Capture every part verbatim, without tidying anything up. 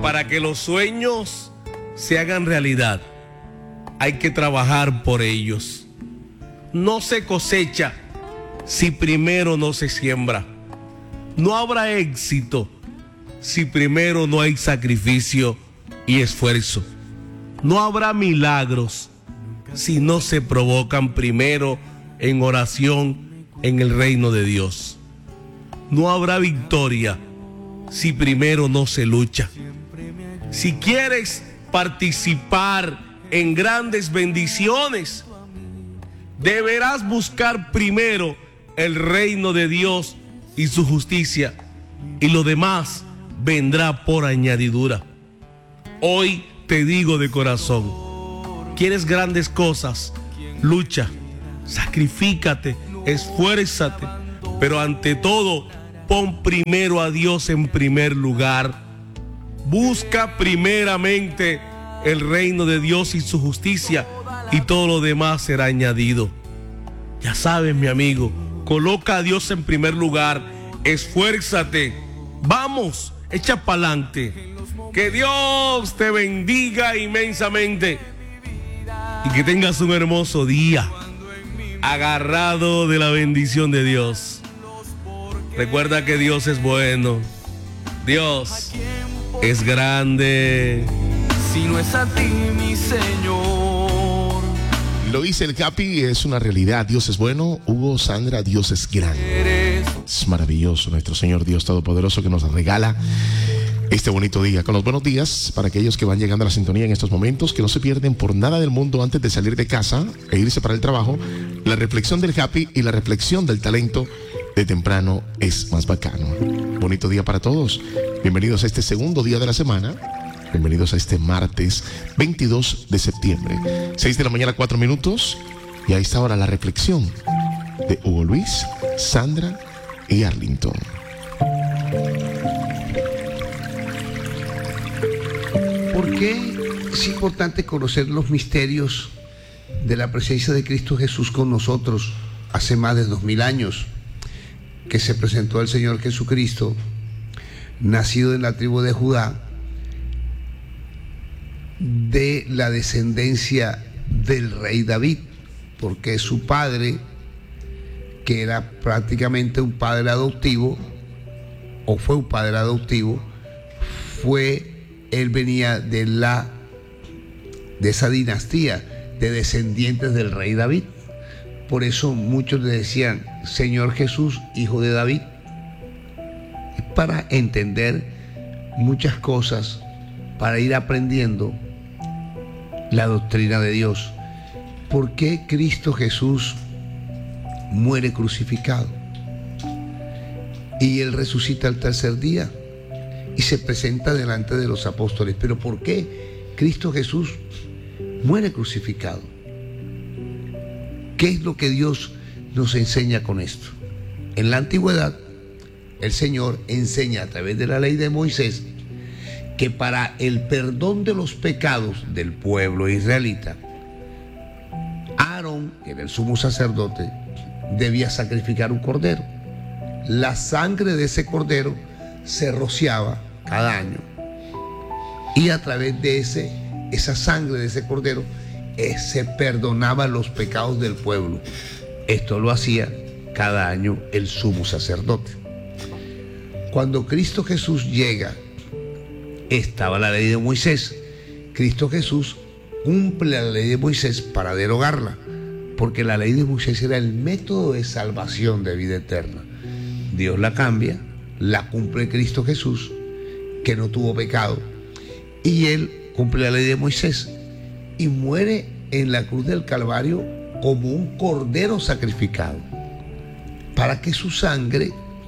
para que los sueños se hagan realidad, hay que trabajar por ellos. No se cosecha si primero no se siembra. No habrá éxito si primero no hay sacrificio y esfuerzo. No habrá milagros si no se provocan primero en oración en el reino de Dios. No habrá victoria si primero no se lucha. Si quieres participar en grandes bendiciones, deberás buscar primero el reino de Dios y su justicia, y lo demás vendrá por añadidura. Hoy te digo de corazón, ¿quieres grandes cosas? Lucha, sacrifícate, esfuérzate, pero ante todo, pon primero a Dios en primer lugar. Busca primeramente el reino de Dios y su justicia, y todo lo demás será añadido. Ya sabes, mi amigo, coloca a Dios en primer lugar, esfuérzate, vamos, echa pa'lante. Que Dios te bendiga inmensamente y que tengas un hermoso día, agarrado de la bendición de Dios. Recuerda que Dios es bueno, Dios es grande. Si no es a ti, mi Señor. Lo dice el Capi, es una realidad. Dios es bueno. Hugo, Sandra, Dios es grande. Es maravilloso nuestro Señor Dios Todopoderoso que nos regala este bonito día. Con los buenos días para aquellos que van llegando a la sintonía en estos momentos, que no se pierden por nada del mundo antes de salir de casa e irse para el trabajo. La reflexión del Happy y la reflexión del talento de temprano es más bacano. Bonito día para todos. Bienvenidos a este segundo día de la semana. Bienvenidos a este martes veintidós de septiembre. seis de la mañana, cuatro minutos. Y a esta hora la reflexión de Hugo Luis, Sandra y Arlington. ¿Por qué es importante conocer los misterios de la presencia de Cristo Jesús con nosotros hace más de dos mil años? Que se presentó el Señor Jesucristo, nacido en la tribu de Judá, de la descendencia del rey David, porque su padre, que era prácticamente un padre adoptivo, o fue un padre adoptivo, fue, él venía de la, de esa dinastía de descendientes del rey David. Por eso muchos le decían, Señor Jesús, hijo de David. Es para entender muchas cosas, para ir aprendiendo la doctrina de Dios. ¿Por qué Cristo Jesús muere crucificado? Y Él resucita al tercer día y se presenta delante de los apóstoles. ¿Pero por qué Cristo Jesús muere crucificado? ¿Qué es lo que Dios nos enseña con esto? En la antigüedad, el Señor enseña a través de la ley de Moisés que para el perdón de los pecados del pueblo israelita, Aarón, que era el sumo sacerdote, debía sacrificar un cordero. La sangre de ese cordero se rociaba cada año, y a través de ese, esa sangre de ese cordero eh, se perdonaban los pecados del pueblo. Esto lo hacía cada año el sumo sacerdote. Cuando Cristo Jesús llega, estaba la ley de Moisés. Cristo Jesús cumple la ley de Moisés para derogarla, porque la ley de Moisés era el método de salvación de vida eterna. Dios la cambia, la cumple Cristo Jesús, que no tuvo pecado, y Él cumple la ley de Moisés y muere en la cruz del Calvario como un cordero sacrificado, para que su sangre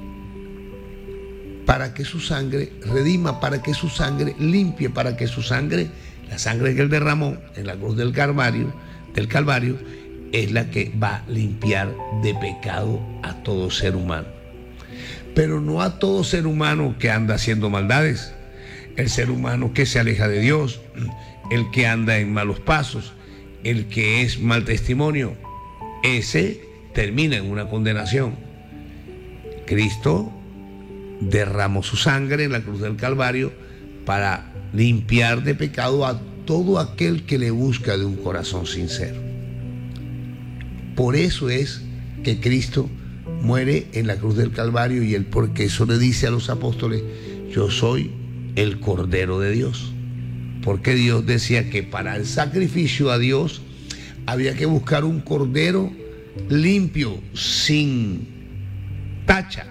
para que su sangre redima, para que su sangre limpie, para que su sangre, la sangre que Él derramó en la cruz del Calvario, del Calvario, es la que va a limpiar de pecado a todo ser humano. Pero no a todo ser humano que anda haciendo maldades, el ser humano que se aleja de Dios, el que anda en malos pasos, el que es mal testimonio, ese termina en una condenación. Cristo derramó su sangre en la cruz del Calvario para limpiar de pecado a todo aquel que le busca de un corazón sincero. Por eso es que Cristo muere en la cruz del Calvario, y él, porque eso le dice a los apóstoles: yo soy el Cordero de Dios. Porque Dios decía que para el sacrificio a Dios había que buscar un cordero limpio, sin tacha.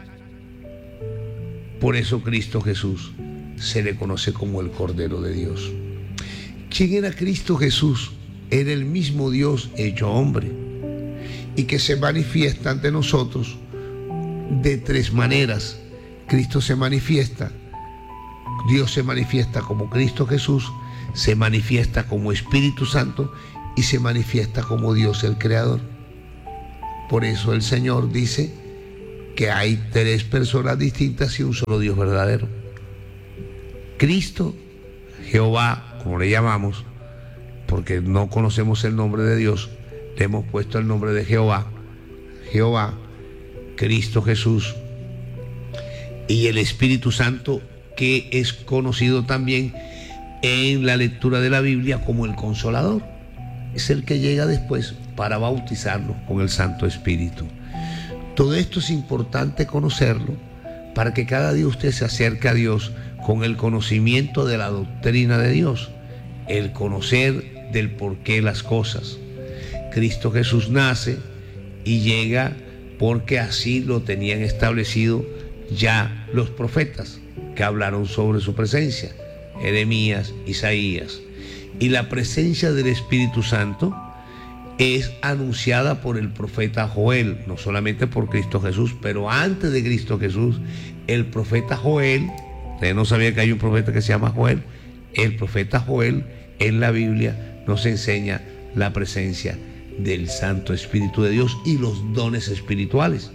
Por eso Cristo Jesús se le conoce como el Cordero de Dios. ¿Quién era Cristo Jesús? Era el mismo Dios hecho hombre, y que se manifiesta ante nosotros de tres maneras. Cristo se manifiesta, Dios se manifiesta como Cristo Jesús, se manifiesta como Espíritu Santo y se manifiesta como Dios el Creador. Por eso el Señor dice que hay tres personas distintas y un solo Dios verdadero. Cristo, Jehová, como le llamamos, porque no conocemos el nombre de Dios, le hemos puesto el nombre de Jehová. Jehová, Cristo Jesús y el Espíritu Santo, que es conocido también en la lectura de la Biblia como el Consolador. Es el que llega después para bautizarnos con el Santo Espíritu. Todo esto es importante conocerlo para que cada día usted se acerque a Dios con el conocimiento de la doctrina de Dios, el conocer del porqué de las cosas. Cristo Jesús nace y llega porque así lo tenían establecido ya los profetas que hablaron sobre su presencia, Jeremías, Isaías. Y la presencia del Espíritu Santo es anunciada por el profeta Joel, no solamente por Cristo Jesús, pero antes de Cristo Jesús, el profeta Joel, usted no sabía que hay un profeta que se llama Joel, el profeta Joel en la Biblia nos enseña la presencia del Santo Espíritu de Dios y los dones espirituales.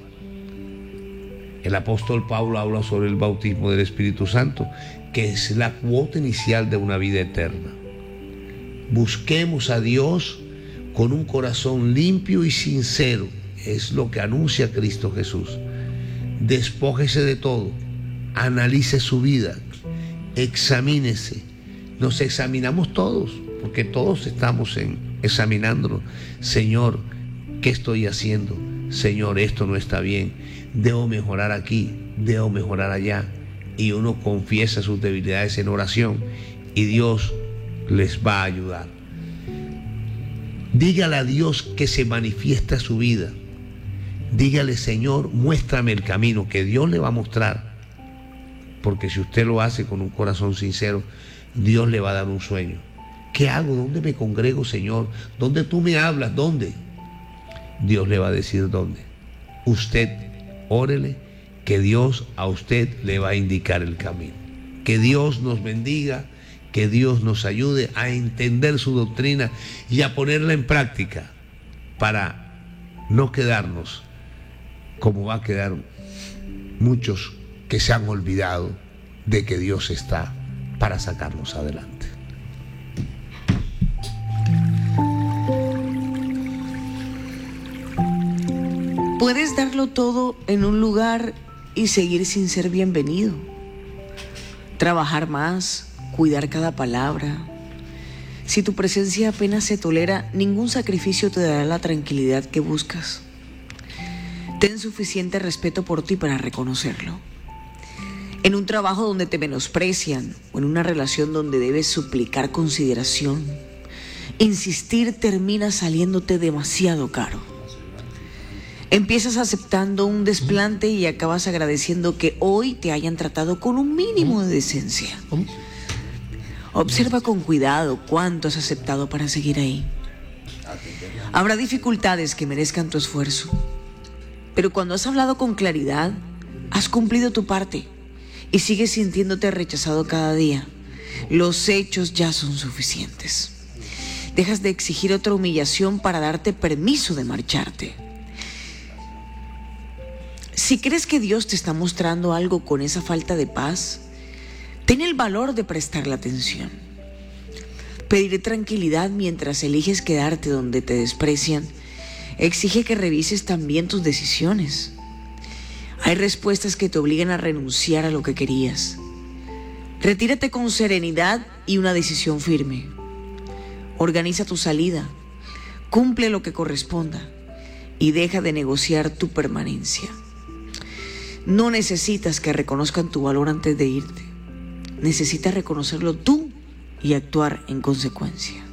El apóstol Pablo habla sobre el bautismo del Espíritu Santo, que es la cuota inicial de una vida eterna. Busquemos a Dios con un corazón limpio y sincero, es lo que anuncia Cristo Jesús. Despójese de todo, analice su vida, examínese. Nos examinamos todos, porque todos estamos en, examinándonos. Señor, ¿qué estoy haciendo? Señor, esto no está bien, debo mejorar aquí, debo mejorar allá. Y uno confiesa sus debilidades en oración y Dios les va a ayudar. Dígale a Dios que se manifiesta su vida. Dígale: Señor, muéstrame el camino, que Dios le va a mostrar. Porque si usted lo hace con un corazón sincero, Dios le va a dar un sueño. ¿Qué hago? ¿Dónde me congrego, Señor? ¿Dónde tú me hablas? ¿Dónde? Dios le va a decir dónde. Usted órele, que Dios a usted le va a indicar el camino. Que Dios nos bendiga, que Dios nos ayude a entender su doctrina y a ponerla en práctica para no quedarnos como va a quedar muchos que se han olvidado de que Dios está para sacarnos adelante. Puedes darlo todo en un lugar y seguir sin ser bienvenido. Trabajar más, cuidar cada palabra. Si tu presencia apenas se tolera, ningún sacrificio te dará la tranquilidad que buscas. Ten suficiente respeto por ti para reconocerlo. En un trabajo donde te menosprecian o en una relación donde debes suplicar consideración, insistir termina saliéndote demasiado caro. Empiezas aceptando un desplante y acabas agradeciendo que hoy te hayan tratado con un mínimo de decencia. Observa con cuidado cuánto has aceptado para seguir ahí. Habrá dificultades que merezcan tu esfuerzo, pero cuando has hablado con claridad, has cumplido tu parte y sigues sintiéndote rechazado cada día. Los hechos ya son suficientes. Dejas de exigir otra humillación para darte permiso de marcharte. Si crees que Dios te está mostrando algo con esa falta de paz, ten el valor de prestarle atención. Pedir tranquilidad mientras eliges quedarte donde te desprecian exige que revises también tus decisiones. Hay respuestas que te obligan a renunciar a lo que querías. Retírate con serenidad y una decisión firme. Organiza tu salida, cumple lo que corresponda y deja de negociar tu permanencia. No necesitas que reconozcan tu valor antes de irte. Necesitas reconocerlo tú y actuar en consecuencia.